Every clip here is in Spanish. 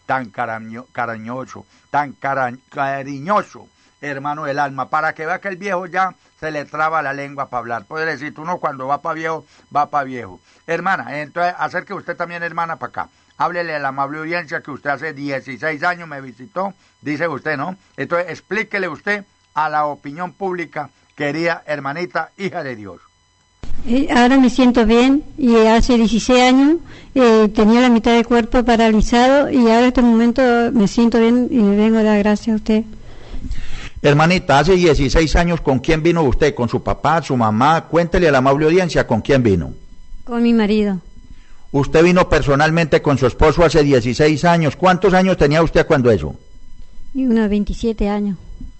tan cariñoso, cariñoso, hermano del alma, para que vea que el viejo ya se le traba la lengua para hablar. Puede decir, uno cuando va para viejo, va para viejo. Hermana, entonces acerque usted también, hermana, para acá. Háblele a la amable audiencia que usted hace 16 años me visitó, dice usted, ¿no? Entonces explíquele usted a la opinión pública, querida hermanita, hija de Dios. Ahora me siento bien y hace 16 años tenía la mitad del cuerpo paralizado y ahora en este momento me siento bien y le vengo a dar gracias a usted. Hermanita, hace 16 años, ¿con quién vino usted? ¿Con su papá, su mamá? Cuéntele a la amable audiencia, ¿con quién vino? Con mi marido. Usted vino personalmente con su esposo hace 16 años. ¿Cuántos años tenía usted cuando eso? Y unos 27 años.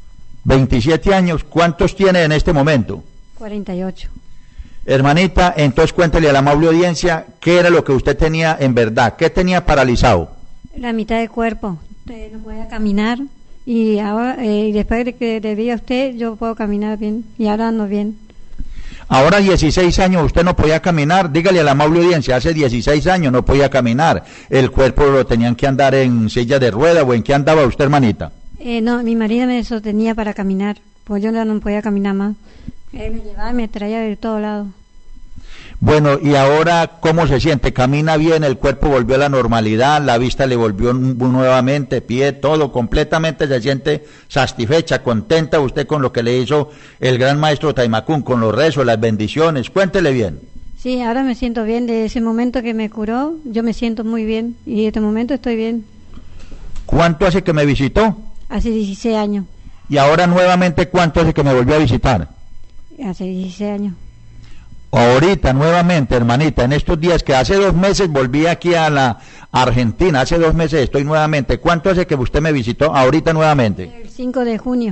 27 años. ¿Cuántos tiene en este momento? 48. Hermanita, entonces cuéntele a la amable audiencia qué era lo que usted tenía en verdad. ¿Qué tenía paralizado? La mitad del cuerpo. No podía caminar y ahora y después de que le vi a usted yo puedo caminar bien y ahora ando bien. Ahora 16 años usted no podía caminar, dígale a la amable audiencia, hace 16 años no podía caminar, el cuerpo lo tenían que andar en silla de rueda, o en qué andaba usted, hermanita. No, mi marido me sostenía para caminar, pues yo no podía caminar más, él me llevaba y me traía de todos lados. Bueno, y ahora, ¿cómo se siente? ¿Camina bien? ¿El cuerpo volvió a la normalidad? ¿La vista le volvió nuevamente? ¿Pie? ¿Todo? ¿Completamente se siente satisfecha, contenta usted con lo que le hizo el gran maestro Taimacún, con los rezos, las bendiciones? Cuéntele bien. Sí, ahora me siento bien. De ese momento que me curó, yo me siento muy bien. Y en este momento estoy bien. ¿Cuánto hace que me visitó? Hace 16 años. ¿Y ahora nuevamente cuánto hace que me volvió a visitar? Hace 16 años. Ahorita nuevamente, hermanita, en estos días que hace 2 meses volví aquí a la Argentina, hace 2 meses estoy nuevamente. ¿Cuánto hace que usted me visitó ahorita nuevamente? El 5 de junio.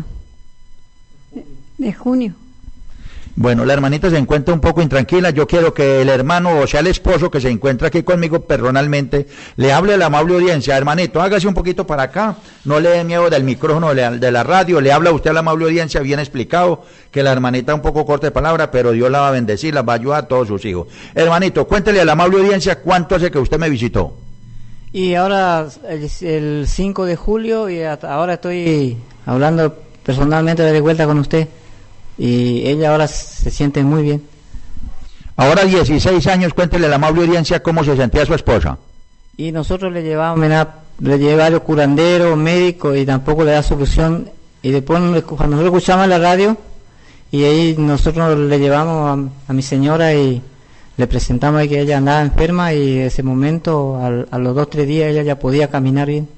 De junio. Bueno, la hermanita se encuentra un poco intranquila. Yo quiero que el hermano, o sea, el esposo que se encuentra aquí conmigo personalmente, le hable a la amable audiencia. Hermanito, hágase un poquito para acá, no le dé miedo del micrófono de la radio, le habla usted a la amable audiencia, bien explicado, que la hermanita un poco corta de palabra, pero Dios la va a bendecir, la va a ayudar a todos sus hijos. Hermanito, cuéntele a la amable audiencia cuánto hace que usted me visitó. Y ahora, el 5 de julio, y ahora estoy hablando personalmente de vuelta con usted. Y ella ahora se siente muy bien. Ahora 16 años, cuéntele a la amable audiencia cómo se sentía su esposa. Y nosotros le llevamos, le llevé varios curanderos, médicos, y tampoco le da solución. Y después cuando nosotros escuchamos la radio, y ahí nosotros le llevamos a mi señora y le presentamos ahí que ella andaba enferma, y en ese momento, a los 2 o 3 días, ella ya podía caminar bien.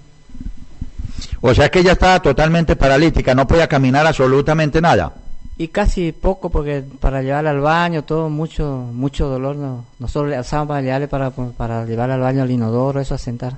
O sea que ella estaba totalmente paralítica, no podía caminar absolutamente nada. Y casi poco, porque para llevarla al baño, todo, mucho dolor, nosotros le alzamos para llevarle para llevarla al baño, al inodoro, eso a sentar.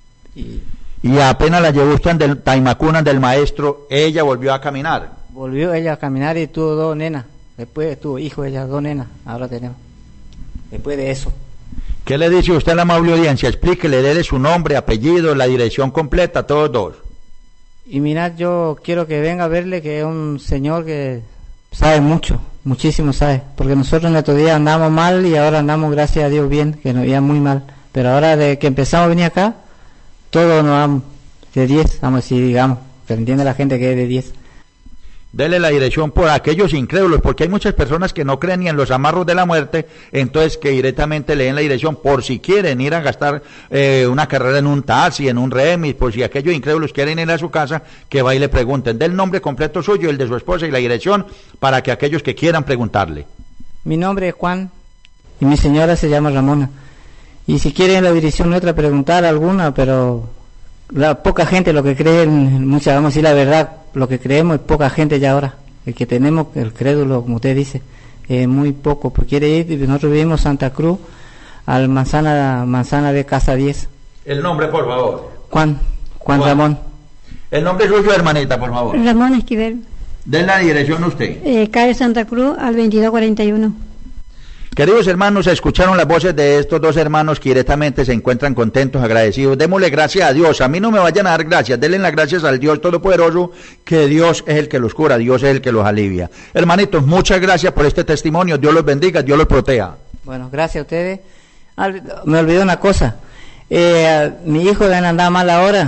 Y apenas la llevó usted del Taimacún, del maestro, ella volvió a caminar. Volvió ella a caminar y tuvo 2 nenas, después tuvo hijos ella, 2 nenas, ahora tenemos, después de eso. ¿Qué le dice usted a la amable audiencia? Explíquele, déle su nombre, apellido, la dirección completa, todos 2. Y mirad, yo quiero que venga a verle, que es un señor que sabe muchísimo sabe, porque nosotros en estos días andamos mal y ahora andamos, gracias a Dios, bien, que nos iba muy mal, pero ahora de que empezamos a venir acá, todo nos vamos de 10, vamos a decir, digamos, que entiende la gente que es de 10. Dele la dirección por aquellos incrédulos, porque hay muchas personas que no creen ni en los amarros de la muerte, entonces que directamente le den la dirección por si quieren ir a gastar una carrera en un taxi, en un remis, por si aquellos incrédulos quieren ir a su casa, que va y le pregunten, del nombre completo suyo, el de su esposa y la dirección, para que aquellos que quieran preguntarle. Mi nombre es Juan y mi señora se llama Ramona, y si quieren la dirección nuestra, preguntar alguna, pero la poca gente lo que creen, muchas, vamos a decir la verdad, lo que creemos es poca gente ya ahora, el que tenemos, el crédulo, como usted dice, muy poco, pues quiere ir, nosotros vivimos Santa Cruz, al manzana de Casa 10. El nombre, por favor. Juan Ramón. El nombre suyo, hermanita, por favor. Ramón Esquivel. Den la dirección usted. Calle Santa Cruz, al 2241. Queridos hermanos, escucharon las voces de estos 2 hermanos que directamente se encuentran contentos, agradecidos. Démosle gracias a Dios. A mí no me vayan a dar gracias, denle las gracias al Dios Todopoderoso, que Dios es el que los cura, Dios es el que los alivia. Hermanitos, muchas gracias por este testimonio. Dios los bendiga, Dios los proteja. Bueno, gracias a ustedes. Me olvidé una cosa. Mi hijo andaba mal ahora.